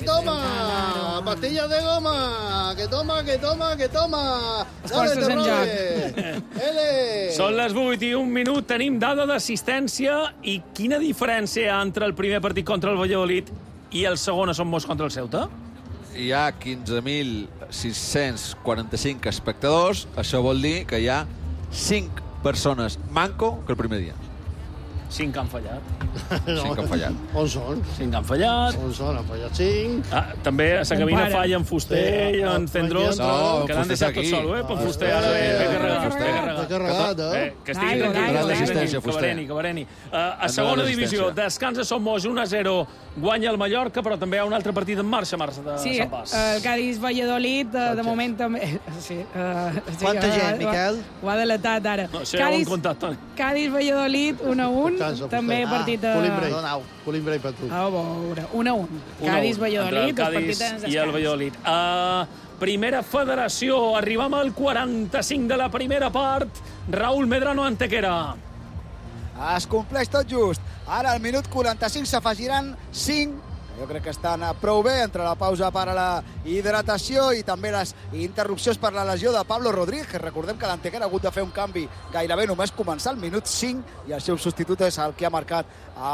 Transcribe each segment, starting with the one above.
que toma! Pastillas de goma! Que toma! Dale, te robe! Ele! Són les 8 i 1 minut, tenim dada d'assistència i quina diferència hi ha entre el primer partit contra el Valladolid i el segon a Son Moix contra el Ceuta? Hi ha 15.645 espectadors. Això vol dir que hi ha 5 persones manco que el primer dia. 5 han fallat. 5 han fallat. On són? 5 han fallat. On són? Han fallat 5. També a sa cabina falla en Fuster i en Cendrós, que l'han deixat tot sol, Però Fuster ara ve carregat. Que estigui tranquil. Que bereni. A segona divisió, descansa Son Moix 1-0, guanya el Mallorca, però també hi ha un altre partit en marxa de Sant Pas. El Cádiz-Valladolid, de moment també... Quanta gent, Miquel? Ho ha delatat ara. Això ja ho hem comptat, Toni. Cádiz-Valladolid, 1-1. També partit de... Colimbrei per tu. A veure, 1-1. Cádiz-Valladolid, els partits de descans. I el Valladolid. Primera federació, arribam al 45 de la primera part. Raúl Medrano, Antequera. Es compleix tot just. Ara, al minut 45, s'afegiran 5. Jo crec que estan prou bé entre la pausa per a la hidratació i també les interrupcions per la lesió de Pablo Rodríguez. Recordem que l'Antequera ha hagut de fer un canvi gairebé només començar al minut 5 i el seu substitut és el que ha marcat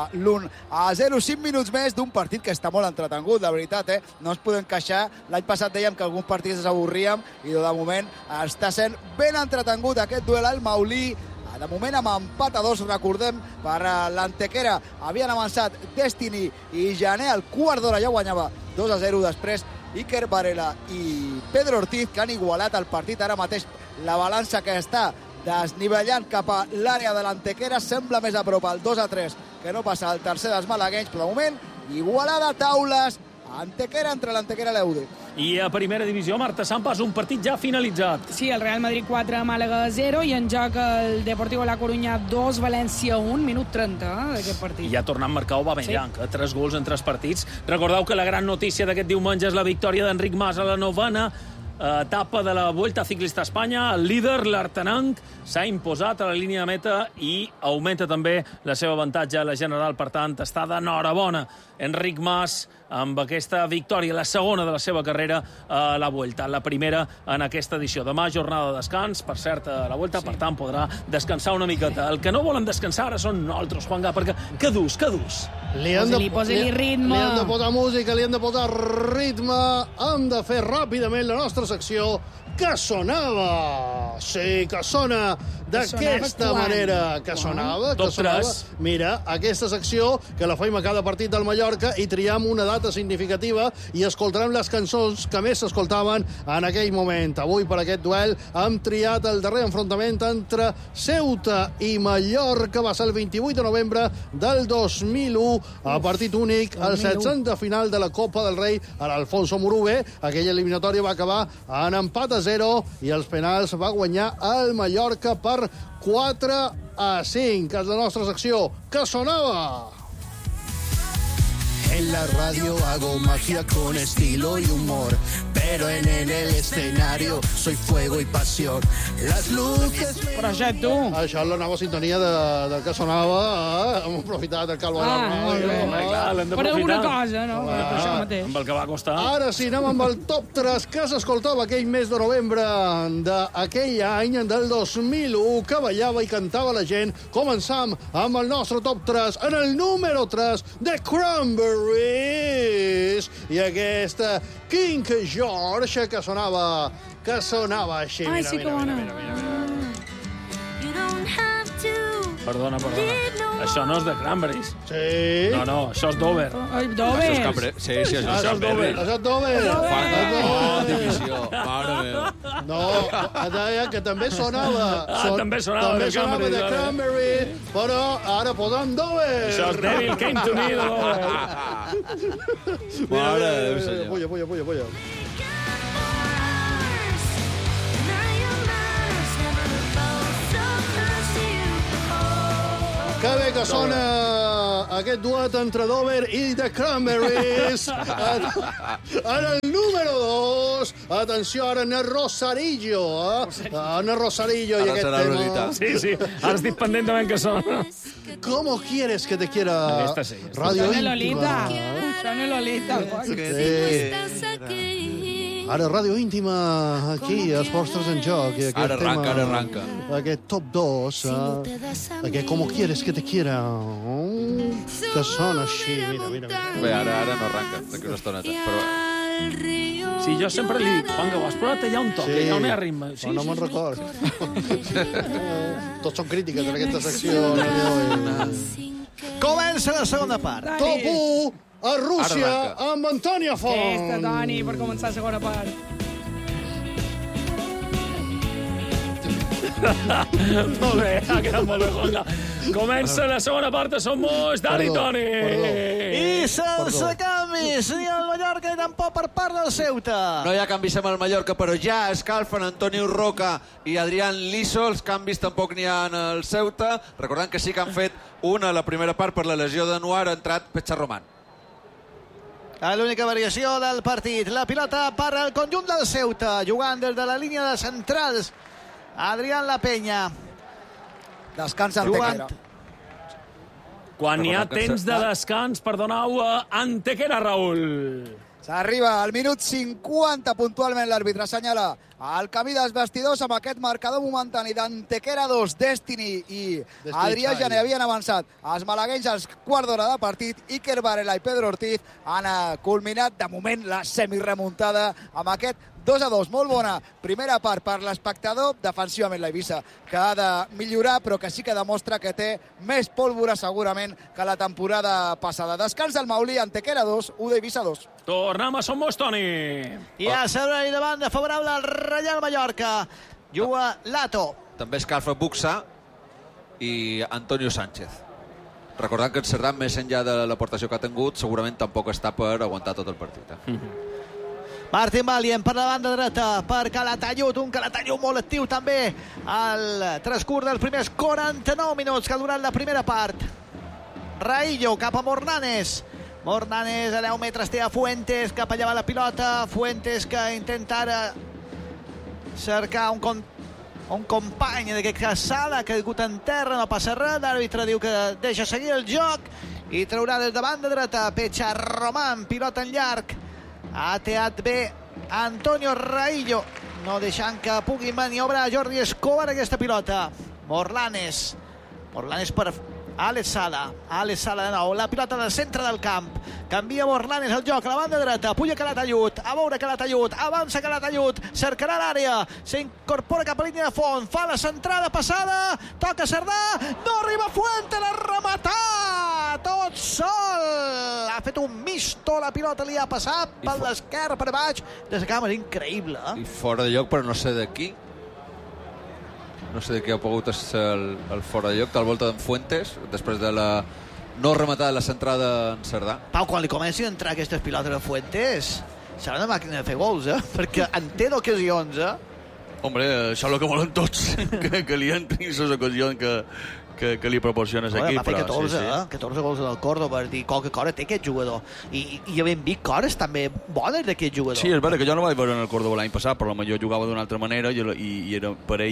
l'1-0. 5 minuts més d'un partit que està molt entretengut, de veritat, No ens podem queixar. L'any passat dèiem que alguns partits ens avorríem i de moment està sent ben entretengut aquest duel al Maulí. De moment amb empat a 2, recordem, per l'Antequera. Havien avançat Destiny i Jané, al quart d'hora ja guanyava 2-0. Després Iker Varela i Pedro Ortiz, que han igualat el partit. Ara mateix la balança que està desnivellant cap a l'àrea de l'Antequera sembla més a prop al 2-3 que no passa al tercer dels malaguenys, però de moment igualada taules. Antequera entre l'Antequera i l'Eude. I a primera divisió, Marta Sampas, un partit ja finalitzat. Sí, el Real Madrid 4, Màlaga 0 i en joc el Deportivo La Coruña 2, València 1, minut 30 d'aquest partit. I ja tornant a marcar Aubameyang, 3 gols en 3 partits. Recordeu que la gran notícia d'aquest diumenge és la victòria d'Enric Mas a la novena etapa de la Vuelta Ciclista a Espanya. El líder, l'Artenanc, s'ha imposat a la línia de meta i augmenta també la seva avantatge a la general. Per tant, està d'enhorabona Enric Mas amb aquesta victòria, la segona de la seva carrera a la Vuelta, la primera en aquesta edició. Demà, jornada de descans, per cert, a la Vuelta, per tant, podrà descansar una miqueta. El que no volen descansar ara són nosaltres, Juanga, perquè que durs. Posi-li ritme. Li han de posar música, li han de posar ritme. Hem de fer ràpidament la nostra secció que sonava. Sí, que sona d'aquesta manera. Que sonava. Mira, aquesta secció que la fem a cada partit del Mallorca i triem una data significativa i escoltarem les cançons que més s'escoltaven en aquell moment. Avui, per aquest duel, hem triat el darrer enfrontament entre Ceuta i Mallorca. Va ser el 28 de novembre del 2001, a partit únic, el 700 de final de la Copa del Rei a l'Alfonso Murube. Aquella eliminatòria va acabar en empat a 0 i els penals va guanyar el Mallorca per 4-5. És la nostra secció que sonava. En la radio hago magia con estilo y humor, pero en el escenario soy fuego y pasión. Las luces... Però això tu. Això és la nova sintonia del que sonava. Hem aprofitat el calvo. Per alguna cosa, no? Per això mateix. Amb el que va costar. Ara sí, anem amb el top 3 que s'escoltava aquell mes de novembre d'aquell any, del 2001, que ballava i cantava la gent. Començam amb el nostre top 3, en el número 3, The Cranberries. I aquesta King George que sonava així. Ai, sí que bona. Perdona. Això no és de Cranberries. Sí. No, això és Dover. Dover. Sí, això és Dover. Això és Dover. Divisió. Mare meva. No, deia que també sonava. També sonava de Cranberries, però ara posem Dover. Això és Devil Came to Me de Dover. Mare de Déu, senyor. Puja. Que bé que sona aquest duet entre Dover i The Cranberries. En el número 2, atenció, ara en el Rosarillo. En el Rosarillo i aquest tema. Sí, ara estic pendent de ben que sona. ¿Cómo quieres que te quiera? Esta sí. Radio Lolita. Íntima. Sona Lolita. Ara, ràdio íntima, aquí, a Esports 3 en Joc. Ara arranca. Aquest top 2, aquest Como quieres que te quiera, que sona així, mira. Bé, ara no arranca, d'aquí una estoneta. Però... Sí, jo sempre li dic, Juan, que ho has provat allà un toc, allà on hi ha ritme. Sí, no me'n record. Tots són crítiques en aquesta secció. Comença la segona part. Top 1, a Rússia, amb Antònia Font. Aquesta, Toni, per començar la segona part. Molt bé, ha quedat molt bé, Juanga. Comença la segona part de Somos, Dani Toni. I sense canvis, ni el Mallorca ni tampoc per part del Ceuta. No hi ha canvis amb el Mallorca, però ja escalfen Antonio Roca i Adrián Liso. Els canvis tampoc n'hi ha en el Ceuta. Recordant que sí que han fet una a la primera part per la lesió de Nuar, ha entrat Pecharroman. L'única variació del partit. La pilota per al conjunt del Ceuta, jugant des de la línia de centrals. Adrián La Peña. Descansa Antequera. Quan hi ha temps de descans, perdoneu, Antequera, Raül. S'arriba al minut 50 puntualment, l'àrbitre assenyala el camí dels vestidors amb aquest marcador momentani d'Antequera 2, Destiny i Adrià Jané havien avançat. Els malaguenys als quart d'hora de partit, Iker Varela i Pedro Ortiz han culminat de moment la semiremuntada amb aquest 2-2, molt bona primera part per l'espectador, defensivament la Eivissa, que ha de millorar, però que sí que demostra que té més pólvora segurament que la temporada passada. Descans del Maulí, Antequera 2, UD Eivissa 2. Tornem a Somos, Toni. I a servei de banda favorable al Reial Mallorca. Juga Lato. També escalfa Buxa i Antonio Sánchez. Recordant que en Cerdà, més enllà de l'aportació que ha tingut, segurament tampoc està per aguantar tot el partit. Martín Valien per la banda dreta per Calatayud, un Calatayud molt actiu també al transcurs dels primers 49 minuts que ha durat la primera part. Raillo cap a Mornanes. Mornanes a 10 metres té a Fuentes, cap allà va la pilota. Fuentes que intenta ara cercar un company d'aquest Casada, que ha caigut en terra, no passa res. L'àrbitre diu que deixa seguir el joc i traurà des de banda dreta Pecharroman, pilota en llarg. Ha teat bé Antonio Raillo, no deixant que pugui maniobrar Jordi Escobar aquesta pilota. Morlanes per Alex Sala de nou, la pilota del centre del camp, canvia Morlanes el joc a la banda dreta, puja Calatayud, a veure Calatayud, avança Calatayud, cercarà l'àrea, s'incorpora cap a línia de fons, fa la centrada passada, toca Cerdà, no arriba Fuente, l'ha rematat tot sol, ha fet un misto, la pilota li ha passat per l'esquerra, per baix, des de càmera, increïble. I fora de lloc, però no sé de qui. No sé de qui ha pogut ser el fora de lloc, tal volta d'en Fuentes, després de la no rematada la centrada en Cerdà. Pau, quan li comenci a entrar aquestes pilotes a Fuentes, serà una màquina de fer gols, perquè en té d'ocasions, Hombre, això és el que volen tots, que li entrin les ocasions que li proporciones aquí. Va fer 14 gols del Córdoba, dir qualque cosa té aquest jugador. I hem vist coses també bones d'aquest jugador. Sí, és veritat que jo no vaig veure en el Córdoba l'any passat, però potser jugava d'una altra manera i era per ell